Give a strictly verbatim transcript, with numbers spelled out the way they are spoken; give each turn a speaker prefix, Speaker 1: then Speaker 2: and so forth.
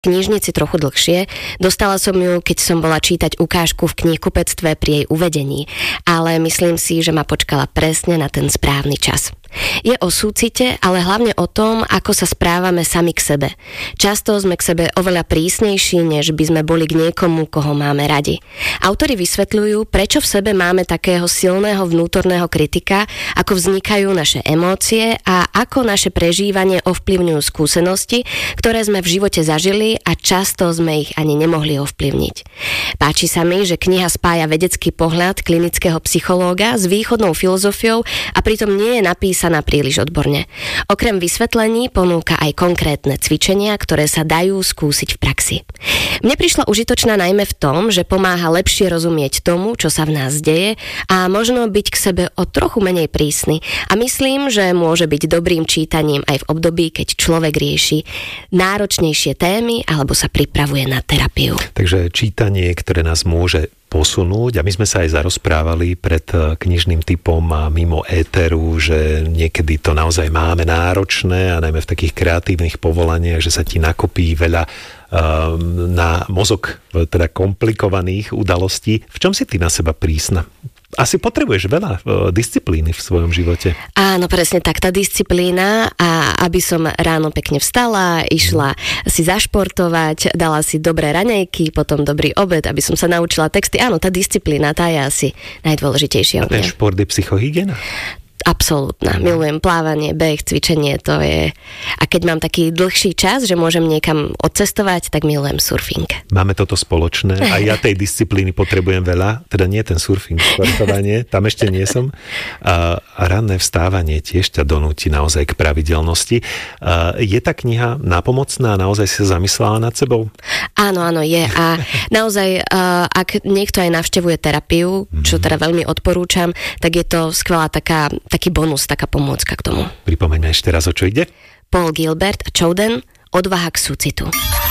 Speaker 1: knižnici trochu dlhšie. Dostala som ju, keď som bola čítať ukážku v knihkupectve pri jej uvedení, ale myslím si, že ma počkala presne na ten správny čas. Je o súcite, ale hlavne o tom, ako sa správame sami k sebe. Často sme k sebe oveľa prísnejší, než by sme boli k niekomu, koho máme radi. Autori vysvetľujú, prečo v sebe máme takého silného vnútorného kritika, ako vznikajú naše emócie a ako naše prežívanie ovplyvňujú skúsenosti, ktoré sme v živote zažili a často sme ich ani nemohli ovplyvniť. Páči sa mi, že kniha spája vedecký pohľad klinického psychológa s východnou filozofiou a pritom nie je napísaná príliš odborne. Okrem vysvetlení ponúka aj konkrétne cvičenia, ktoré sa dajú skúsiť v praxi. Mne prišla užitočná najmä v tom, že pomáha lepšie rozumieť tomu, čo sa v nás deje a možno byť k sebe o trochu menej prísny. A myslím, že môže byť dobrým čítaním aj v období, keď človek rieši náročnejšie témy alebo sa pripravuje na terapiu.
Speaker 2: Takže čítanie, ktoré nás môže posunúť, a my sme sa aj zarozprávali pred knižným typom a mimo éteru, že niekedy to naozaj máme náročné a najmä v takých kreatívnych povolaniach, že sa ti nakopí veľa um, na mozog teda komplikovaných udalostí. V čom si ty na seba prísna? Asi potrebuješ veľa disciplíny v svojom živote.
Speaker 1: Áno, presne tak, tá disciplína, a aby som ráno pekne vstala, išla si zašportovať, dala si dobré raňajky, potom dobrý obed, aby som sa naučila texty. Áno, tá disciplína, tá je asi najdôležitejšia.
Speaker 2: A ten šport je psychohygiena?
Speaker 1: Absolútna. Milujem plávanie, beh, cvičenie, to je... A keď mám taký dlhší čas, že môžem niekam odcestovať, tak milujem surfing.
Speaker 2: Máme toto spoločné. A ja tej disciplíny potrebujem veľa. Teda nie ten surfing, športovanie. Tam ešte nie som. A ranné vstávanie tiež ťa donúti naozaj k pravidelnosti. A je tá kniha nápomocná? Naozaj si sa zamyslela nad sebou?
Speaker 1: Áno, áno, je. A naozaj, ak niekto aj navštevuje terapiu, čo teda veľmi odporúčam, tak je to skvelá taká taký bonus, taká pomôcka k tomu.
Speaker 2: Pripomeňme ešte raz, o čo ide.
Speaker 1: Paul Gilbert a Choden, Odvaha k súcitu.